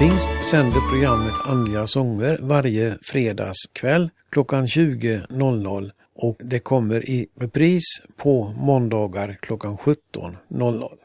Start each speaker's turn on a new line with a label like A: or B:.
A: Pingst sänder programmet Andliga sånger varje fredagskväll klockan 20.00 och det kommer i repris på måndagar klockan 17.00.